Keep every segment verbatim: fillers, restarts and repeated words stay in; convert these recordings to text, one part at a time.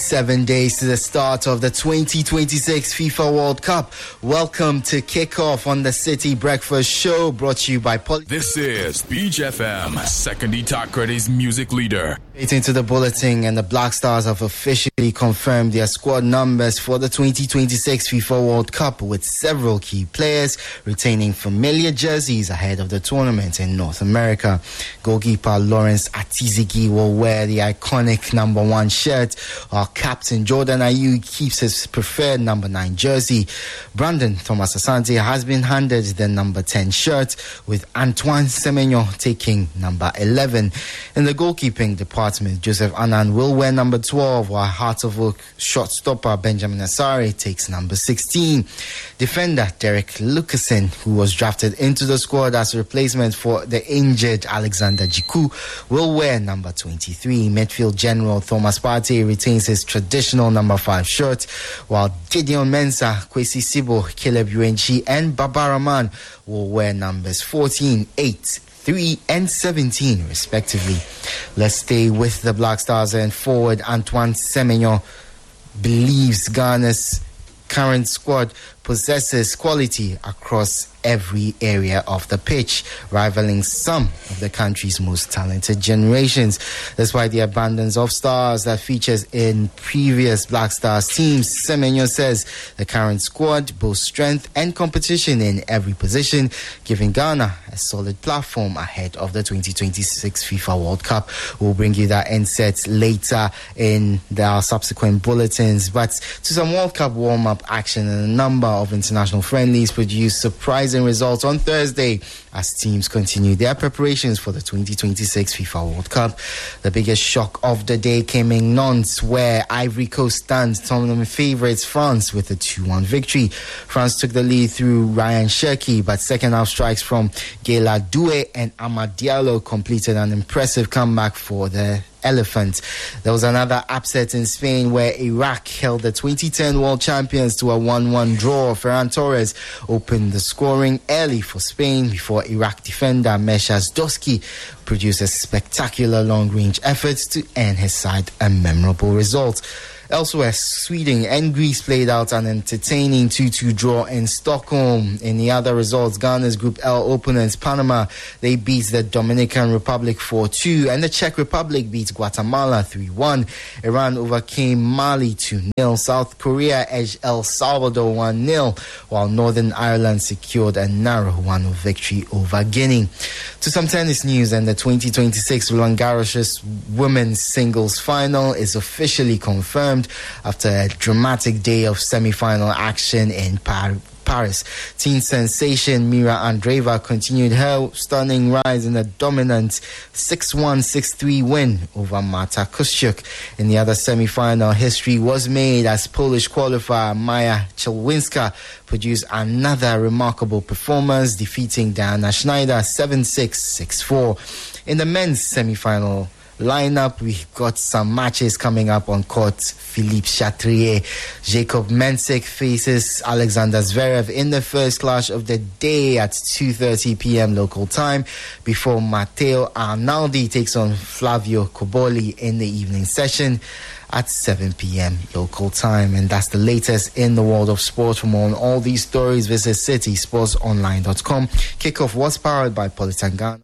Seven days to the start of the twenty twenty-six FIFA World Cup. Welcome to Kickoff on the City Breakfast Show, brought to you by Poly. This is Beach F M, Second Itakra's music leader. Into the bulletin, and the Black Stars have officially confirmed their squad numbers for the twenty twenty-six FIFA World Cup, with several key players retaining familiar jerseys ahead of the tournament in North America. Goalkeeper Lawrence Atizigi will wear the iconic number one shirt, while captain Jordan Ayew keeps his preferred number nine jersey. Brandon Thomas Asante has been handed the number ten shirt, with Antoine Semenyo taking number eleven. In the goalkeeping department, Joseph Annan will wear number twelve, while Heart of Oak shortstopper Benjamin Asare takes number sixteen. Defender Derek Lucasen, who was drafted into the squad as a replacement for the injured Alexander Jiku, will wear number twenty-three. Midfield General Thomas Partey retains his traditional number five shirt, while Gideon Mensah, Kwesi Sibo, Caleb Uenchi and Babaraman will wear numbers fourteen, eight, three and seventeen respectively. Let's stay with the Black Stars, and forward Antoine Semenyo believes Ghana's current squad possesses quality across every area of the pitch, rivaling some of the country's most talented generations. That's why the abundance of stars that features in previous Black Stars teams, Semenyo says the current squad boasts strength and competition in every position, giving Ghana a solid platform ahead of the twenty twenty-six FIFA World Cup. We'll bring you that inset later in our subsequent bulletins. But to some World Cup warm-up action, and a number of international friendlies produced surprising results on Thursday as teams continue their preparations for the twenty twenty-six FIFA World Cup. The biggest shock of the day came in Nantes, where Ivory Coast stands tournament favourites France with a two one victory. France took the lead through Ryan Cherki, but second half strikes from Gaël Doué and Amad Diallo completed an impressive comeback for the Elephant. There was another upset in Spain, where Iraq held the twenty ten world champions to a one one draw. Ferran Torres opened the scoring early for Spain before Iraq defender Meshas Doski produced a spectacular long-range effort to earn his side a memorable result. Elsewhere, Sweden and Greece played out an entertaining two two draw in Stockholm. In the other results, Ghana's Group L opponents, Panama, they beat the Dominican Republic four two, and the Czech Republic beat Guatemala three one. Iran overcame Mali two nil. South Korea edged El Salvador one nil, while Northern Ireland secured a narrow one nil victory over Guinea. To some tennis news, and the twenty twenty-six Roland Garros women's singles final is officially confirmed after a dramatic day of semi-final action in Paris. Paris. Teen sensation Mira Andreeva continued her stunning rise in a dominant six one, six three win over Marta Kostyuk. In the other semi-final, history was made as Polish qualifier Maja Czerwinska produced another remarkable performance, defeating Diana Schneider seven six, six four. In the men's semi-final lineup, we got some matches coming up on court. Philippe Chatrier, Jacob Mensik faces Alexander Zverev in the first clash of the day at two thirty p.m. local time, before Matteo Arnaldi takes on Flavio Cobolli in the evening session at seven p.m. local time. And that's the latest in the world of sports. For more on all these stories, visit city sports online dot com. Kickoff was powered by Politan Ghana.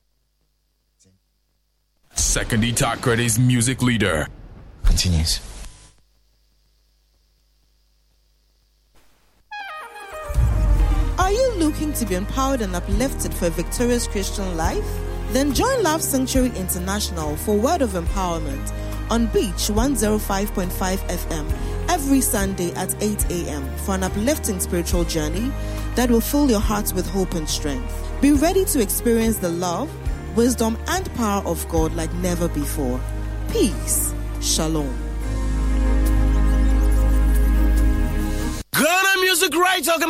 Second Itakra's music leader continues. Are you looking to be empowered and uplifted for a victorious Christian life? Then join Love Sanctuary International for Word of Empowerment on Beach one oh five point five F M every Sunday at eight a.m. for an uplifting spiritual journey that will fill your hearts with hope and strength. Be ready to experience the love, wisdom and power of God like never before. Peace. Shalom. Ghana Music Rights